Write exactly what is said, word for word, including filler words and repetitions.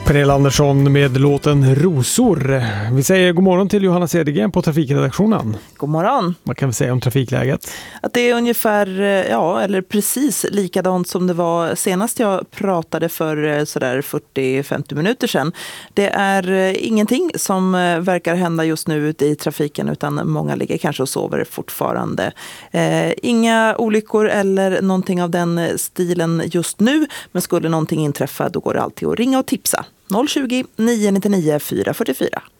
Pernilla Andersson med låten Rosor. Vi säger god morgon till Johanna Cedergren på trafikredaktionen. God morgon. Vad kan vi säga om trafikläget? Att det är ungefär, ja, eller precis likadant som det var senast jag pratade för sådär fyrtio till femtio minuter sedan. Det är ingenting som verkar hända just nu ute i trafiken, utan många ligger kanske och sover fortfarande. Eh, inga olyckor eller någonting av den stilen just nu, men skulle någonting inträffa då går det alltid att ringa och tipsa. noll tjugo, nio nio nio, fyra fyra fyra.